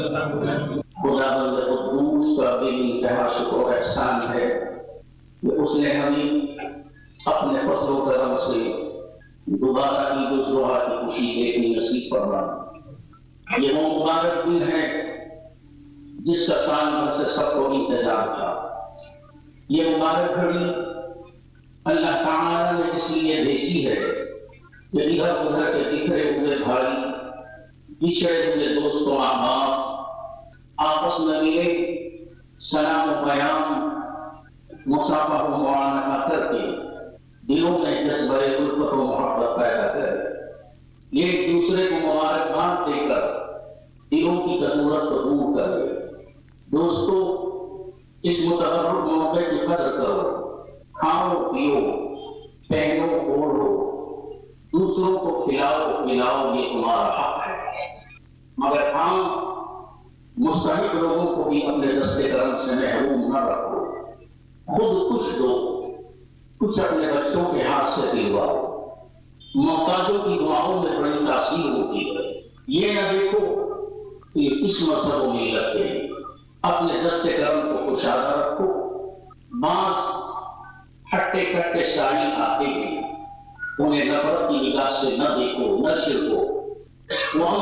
खुदावंद कुद्दूस का बेइंतहा शुक्र और एहसान है कि उसने हमें अपने फजल व करम से दोबारा ईद उल जुहा की खुशी देखनी नसीब फरमाया। ये वो मुबारक दिन है जिसका साल भर से सबको इंतजार था। ये मुबारक घड़ी अल्लाह ताला ने इसलिए भेजी है कि इधर उधर के बिखरे हुए भाई, बिछड़े हुए दोस्तों अहबाब आपस में मिले, सलाम व बयान, मुसाफा व मुआनका करके दिलों में जज्बे उल्फत व मोहब्बत पैदा करे, एक दूसरे को मुबारकबाद देकर दिलों की कदूरत को दूर करे। दोस्तों, इस मुतबर्रुक मौके की कदर करो, खाओ पियो, पहनो ओढ़ो, दूसरों को खिलाओ पिलाओ, ये तुम्हारा हक है। मगर हाँ, मुस्तहिक लोगों को भी अपने दस्ते करम से महरूम न रखो। खुद कुछ दो, कुछ अपने बच्चों के हाथ से दिलवाओ। मोहताजों की दुआओं में बड़ी तासीर होती है। ये न देखो कि इस मसहब व मिल्लत के अपने दस्ते करम को कुशादा रखो। बांस हट्टे कट्टे साड़ी आते हैं, उन्हें नफरत की निगाह से न देखो, न छिड़को। वह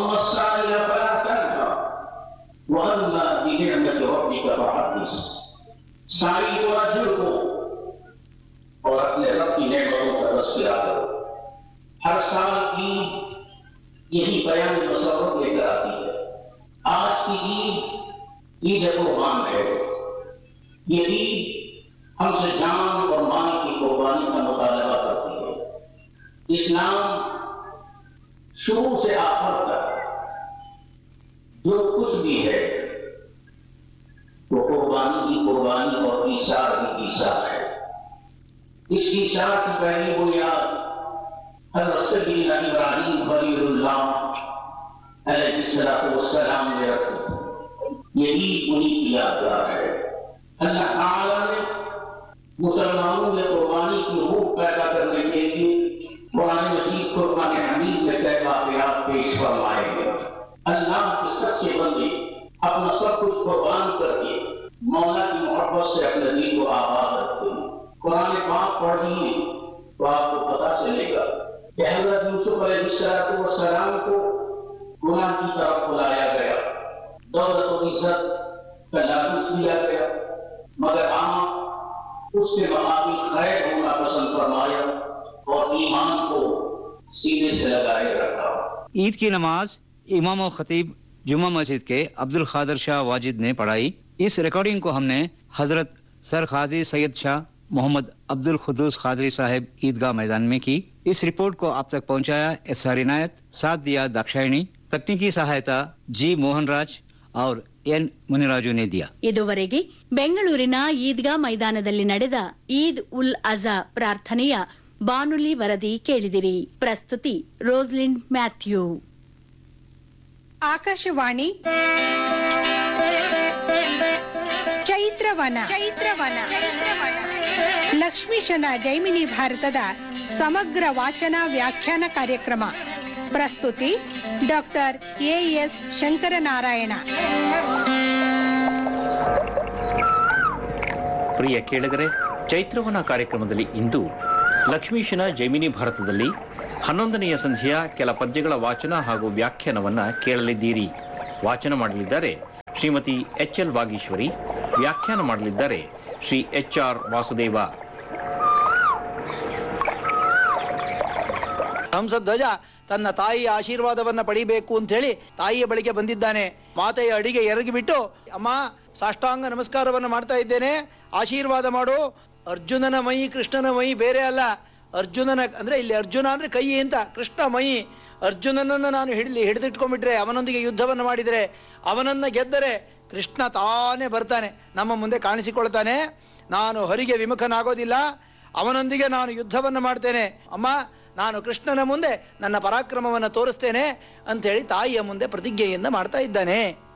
साड़ी को न छिड़को और अपने रब की नेमतों का तज़किरा करो। हर साल ईद यही बयान मसरत लेकर आती है। आज की ईद कुर्बान है। ये ईद हमसे जान और माल की कुर्बानी का मुतालबा करती है। इस्लाम शुरू से आखिर तक जो कुछ भी है वो कुर्बानी और ईसार ही ईसार है। इस ईसार की पहली बुनियाद हज़रत सय्यदना इब्राहीम खलीलुल्लाह अलैहिस्सलाम ने रखी। यही उन्हीं की यादगार है। अल्लाह ताला ने मुसलमानों में कुर्बानी की रूह पैदा करने के लिए कुरान मजीद कुर्बान हमीद में कई वाक़यात पेश फरमाए गए। अल्लाह के सच्चे बंदे अपना सब कुछ कुर्बान करके मौला की मोहब्बत से अपने दिल को आबाद रखते हैं। कुरान पाक पढ़िए तो आपको पता चलेगा कि हज़रत यूसुफ अलैहिस्सलाम को गुनाह की तरफ बुलाया गया, दौलत और इज्जत का लालच दिया गया, मगर आप उसके मुकाबिल खैर होना पसंद फरमाया और ईमान को सीने से लगाए रखा। ईद की नमाज इमाम और खतीब जुमा मस्जिद के अब्दुल खादर शाह वाजिद ने पढ़ाई। इस रिकॉर्डिंग को हमने हजरत सर खाजी सैयद शाह मोहम्मद अब्दुल खुद्दूस खादरी साहिब ईदगाह मैदान में की। इस रिपोर्ट को आप तक पहुंचाया एसआर इनायत, साथ दिया दाक्षायणी, तकनीकी सहायता जी मोहन राज और ಎನ್ ಮುನಿರಾಜು ने दिया। ಇದುವರೆಗೆ ಬೆಂಗಳೂರಿನ ಈದ್ಗಾ ಮೈದಾನದಲ್ಲಿ ನಡೆದ ಈದ್ ಉಲ್ ಅಜಾ ಪ್ರಾರ್ಥನೆಯ ಬಾನುಲಿ ವರದಿ ಕೇಳಿದಿರಿ. ಪ್ರಸ್ತುತಿ ರೋಸ್ಲಿಂಡ್ ಮ್ಯಾಥ್ಯೂ. ಆಕಾಶವಾಣಿ ಚೈತ್ರವನ ಲಕ್ಷ್ಮೀಶನ ಜೈಮಿನಿ ಭಾರತದ ಸಮಗ್ರ ವಾಚನ ವ್ಯಾಖ್ಯಾನ ಕಾರ್ಯಕ್ರಮ. ಪ್ರಸ್ತುತಿ ಡಾಕ್ಟರ್ ಎಎಸ್ ಶಂಕರನಾರಾಯಣ. ಪ್ರಿಯ ಕೇಳಿದರೆ, ಚೈತ್ರವನ ಕಾರ್ಯಕ್ರಮದಲ್ಲಿ ಇಂದು ಲಕ್ಷ್ಮೀಶನ ಜೈಮಿನಿ ಭಾರತದಲ್ಲಿ 11ನೆಯ ಸಂಧಿಯ ಕೆಲ ಪದ್ಯಗಳ ವಾಚನ ಹಾಗೂ ವ್ಯಾಖ್ಯಾನವನ್ನ ಕೇಳಲಿದ್ದೀರಿ. ವಾಚನ ಮಾಡಲಿದ್ದಾರೆ ಶ್ರೀಮತಿ ಎಚ್ಎಲ್ ವಾಗೀಶ್ವರಿ, ವ್ಯಾಖ್ಯಾನ ಮಾಡಲಿದ್ದಾರೆ ಶ್ರೀ ಎಚ್ಆರ್ ವಾಸುದೇವ. ಹಂಸಧ್ವಜ ತನ್ನ ತಾಯಿಯ ಆಶೀರ್ವಾದವನ್ನ ಪಡಿಬೇಕು ಅಂತ ಹೇಳಿ ತಾಯಿಯ ಬಳಿಗೆ ಬಂದಿದ್ದಾನೆ. ಮಾತೆಯ ಅಡಿಗೆ ಎರಗಿಬಿಟ್ಟು, ಅಮ್ಮ ಸಾಷ್ಟಾಂಗ ನಮಸ್ಕಾರವನ್ನ ಮಾಡ್ತಾ ಇದ್ದೇನೆ, ಆಶೀರ್ವಾದ ಮಾಡು. ಅರ್ಜುನನ ಮೈ ಕೃಷ್ಣನ ಮೈ ಬೇರೆ ಅಲ್ಲ. ಅರ್ಜುನನ ಅಂದ್ರೆ ಇಲ್ಲಿ ಅರ್ಜುನ ಅಂದ್ರೆ ಕೈ ಅಂತ, ಕೃಷ್ಣ ಮೈ. ಅರ್ಜುನನನ್ನ ನಾನು ಹಿಡಿದಿಟ್ಕೊಂಡ್ಬಿಟ್ರೆ, ಅವನೊಂದಿಗೆ ಯುದ್ಧವನ್ನು ಮಾಡಿದರೆ, ಅವನನ್ನ ಗೆದ್ದರೆ ಕೃಷ್ಣ ತಾನೇ ಬರ್ತಾನೆ, ನಮ್ಮ ಮುಂದೆ ಕಾಣಿಸಿಕೊಳ್ತಾನೆ. ನಾನು ಹರಿಗೆ ವಿಮುಖನಾಗೋದಿಲ್ಲ, ಅವನೊಂದಿಗೆ ನಾನು ಯುದ್ಧವನ್ನು ಮಾಡ್ತೇನೆ. ಅಮ್ಮ, ನಾನು ಕೃಷ್ಣನ ಮುಂದೆ ನನ್ನ ಪರಾಕ್ರಮವನ್ನು ತೋರಿಸ್ತೇನೆ ಅಂತ ಹೇಳಿ ತಾಯಿಯ ಮುಂದೆ ಪ್ರತಿಜ್ಞೆಯಿಂದ ಮಾಡ್ತಾ ಇದ್ದಾನೆ.